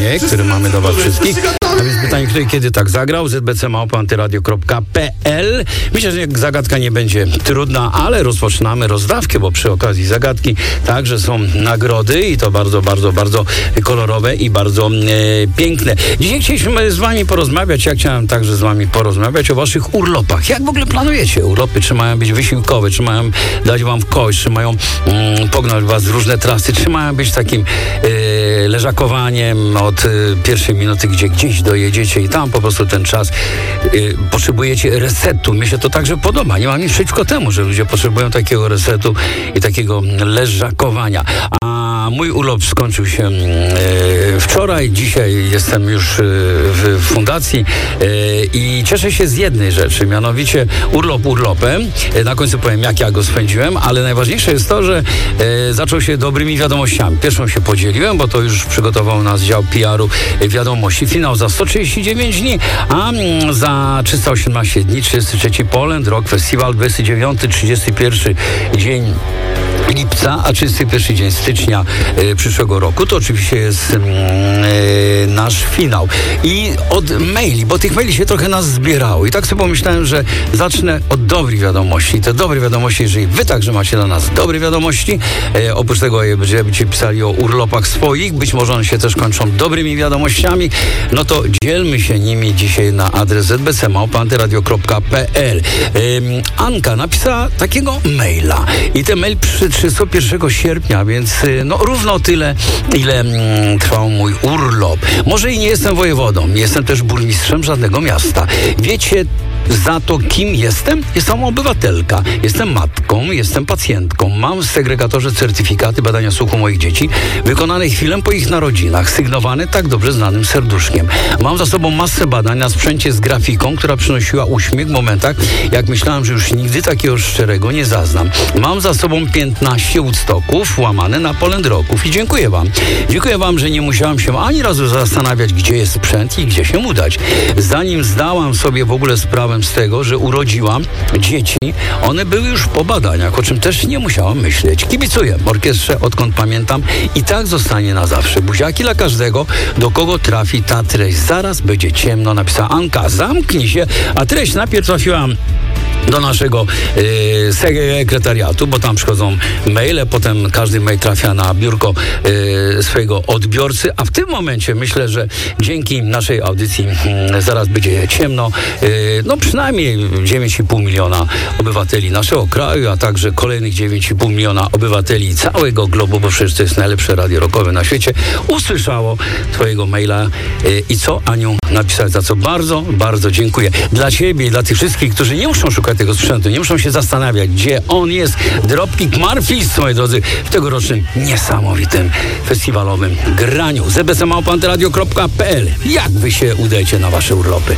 pytanie, które mamy do was wszystkich. A więc pytanie, kto i kiedy tak zagrał? zbc@antyradio.pl. Myślę, że zagadka nie będzie trudna, ale rozpoczynamy rozdawkę, bo przy okazji zagadki także są nagrody i to bardzo, bardzo, bardzo kolorowe i bardzo piękne. Dzisiaj chcieliśmy z wami porozmawiać, ja chciałem także z wami porozmawiać o waszych urlopach. Jak w ogóle planujecie urlopy? Czy mają być wysiłkowe? Czy mają dać wam w kość? Czy mają pognać was w różne trasy? Czy mają być takim leżakowaniem od pierwszej minuty, gdzie gdzieś dojedziecie i tam po prostu ten czas potrzebujecie resetu. Mnie się to także podoba. Nie mam nic przeciwko temu, że ludzie potrzebują takiego resetu i takiego leżakowania. A mój urlop skończył się wczoraj. Dzisiaj jestem już w fundacji i cieszę się z jednej rzeczy, mianowicie urlop urlopem. Na końcu powiem, jak ja go spędziłem, ale najważniejsze jest to, że zaczął się dobrymi wiadomościami. Pierwszą się podzieliłem, bo to już przygotował nas dział PR-u wiadomości. Finał za 139 dni, a za 318 dni 33 Poland Rock Festival, 29-31 dzień lipca, a 31 dzień stycznia przyszłego roku. To oczywiście jest nasz finał. I od maili, bo tych maili się trochę nas zbierało. I tak sobie pomyślałem, że zacznę od dobrych wiadomości. Te dobre wiadomości, jeżeli wy także macie dla nas dobre wiadomości, oprócz tego, że będziecie pisali o urlopach swoich, być może one się też kończą dobrymi wiadomościami, no to dzielmy się nimi dzisiaj na adres zbc@antyradio.pl. Anka napisała takiego maila i ten mail przyszedł 31 sierpnia, więc no równo tyle, ile trwał mój urlop. Może i nie jestem wojewodą, nie jestem też burmistrzem żadnego miasta. Wiecie za to, kim jestem? Jestem obywatelka, jestem matką, jestem pacjentką. Mam w segregatorze certyfikaty badania słuchu moich dzieci, wykonane chwilę po ich narodzinach, sygnowane tak dobrze znanym serduszkiem. Mam za sobą masę badań na sprzęcie z grafiką, która przynosiła uśmiech w momentach, jak myślałem, że już nigdy takiego szczerego nie zaznam. Mam za sobą 15 Woodstocków łamane na Poland Rocków i dziękuję wam. Dziękuję wam, że nie musiałam się ani razu zastanawiać, gdzie jest sprzęt i gdzie się udać. Zanim zdałam sobie w ogóle sprawę z tego, że urodziłam dzieci, one były już po badaniach, o czym też nie musiałam myśleć. Kibicuję orkiestrze, odkąd pamiętam, i tak zostanie na zawsze. Buziaki dla każdego, do kogo trafi ta treść. Zaraz będzie ciemno, napisała Anka. Zamknij się, a treść najpierw trafiła do naszego sekretariatu, bo tam przychodzą maile, potem każdy mail trafia na biurko swojego odbiorcy, a w tym momencie myślę, że dzięki naszej audycji zaraz będzie ciemno. No przynajmniej 9,5 miliona obywateli naszego kraju, a także kolejnych 9,5 miliona obywateli całego globu, bo przecież to jest najlepsze radio rockowe na świecie, usłyszało twojego maila i co, Aniu, napisać, za co bardzo, bardzo dziękuję. Dla ciebie i dla tych wszystkich, którzy nie muszą szukać tego sprzętu, nie muszą się zastanawiać, gdzie on jest. Dropkick Murphys, moi drodzy, w tegorocznym niesamowitym festiwalowym graniu. zbc@antyradio.pl. Jak wy się udajecie na wasze urlopy?